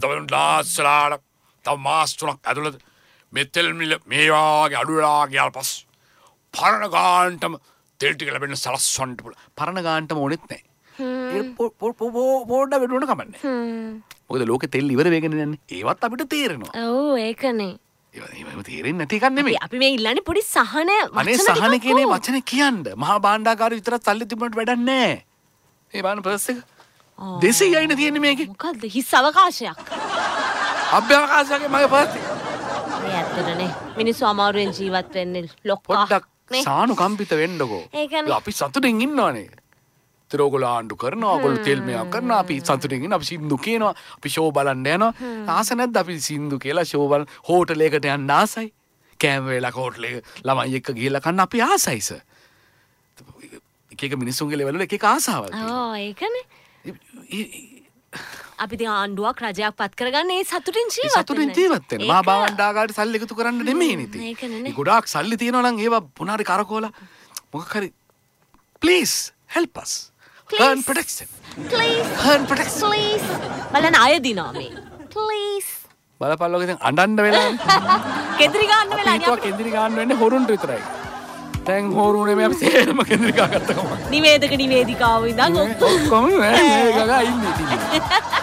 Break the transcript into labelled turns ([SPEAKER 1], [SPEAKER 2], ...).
[SPEAKER 1] තව ලාස්සලාට තව මාස් 3ක් ඇතුළත මේ තෙල් මිල මේ වාගේ අඩු වෙලා ගියාට පස්සේ පරණ ගානටම තෙල් ටික ලැබෙන්න සලස්වන්න පුළුවන්. පරණ ගානටම ඕනෙත් නැහැ. ඒක පොඩ්ඩක් වෙනුවට කමන්නේ. මොකද ලෝකේ තෙල් ඉවර වෙගෙන යන්නේ. ඒවත් අපිට තේරෙනවා.
[SPEAKER 2] ඔව් ඒකනේ.
[SPEAKER 1] ඒව තේරෙන්නේ නැති එකක් නෙමෙයි.
[SPEAKER 2] අපි මේ ඉල්ලන්නේ පොඩි සහනය
[SPEAKER 1] අනේ සහන කියන්නේ වචනේ කියන්න. මහා භාණ්ඩාගාරේ විතරක් සල්ලි තිබුණාට වැඩක් නැහැ. ඒ බලන්න පර්ස් එක. 200යිනේ තියෙන්නේ මේකේ.
[SPEAKER 2] මොකද්ද හිස් අවකාශයක්.
[SPEAKER 1] අභ්‍යවකාශයේ මගේ පර්ස් එක.
[SPEAKER 2] මේ ඇත්තටනේ මිනිස්සු අමාරුවෙන් ජීවත් වෙන්නේ ලොක්කා.
[SPEAKER 1] පොඩ්ඩක් සානුකම්පිත වෙන්නකෝ. අපි සතුටින් ඉන්නවනේ. ඒගොල්ලෝ ආණ්ඩු කරනවා, ඔයගොල්ලෝ තෙල් මේවා කරනවා, අපි සතුටින් ඉන්න, අපි සින්දු කියනවා, අපි ෂෝ බලන්න යනවා. ආස නැද්ද අපි සින්දු කියලා ෂෝ බලන්න හෝටලයකට යන්න ආසයි. කෑම වේලක හෝටලයක ළමයි එක්ක ගිහලා කන්න අපි ආසයි සර්. එක එක මිනිස්සුන්ගේ ලෙවල් වල එක එක ආසාවල් තියෙනවා.
[SPEAKER 2] ඔව් ඒකනේ. අපි දැන් ආණ්ඩුවක් රජයක් පත් කරගන්න ඒ සතුටින් ජීවත් වෙන්න.
[SPEAKER 1] සතුටින් ජීවත් වෙන්න. මහා භාණ්ඩාගාරේ සල්ලි එකතු කරන්න නෙමෙයි නේ තියෙන්නේ.
[SPEAKER 2] ඒකනේ.
[SPEAKER 1] ගොඩාක් සල්ලි තියෙනවා නම් ඒවා මොනාරි කරකෝලා මොකක් හරි please help us. Earn protection.
[SPEAKER 2] Please.
[SPEAKER 1] Earn protection.
[SPEAKER 2] Please. බලන්න අය දිනවා මේ. Please.
[SPEAKER 1] බලපල්ලෝක දැන් අඬන්න වෙලානේ.
[SPEAKER 2] කෙඳිරි ගන්න වෙලානේ.
[SPEAKER 1] අපිට කෙඳිරි ගන්න වෙන්නේ හොරුන්ට විතරයි. දැන් හොරුනේ මේ අපි සේරම කෙඳිරි ගාගත්ත ගමන්.
[SPEAKER 2] නිවේදක නිවේදිකාවෝ ඉඳන්
[SPEAKER 1] ඔක්කොම මේ ගගා ඉන්නේ ඉතින්.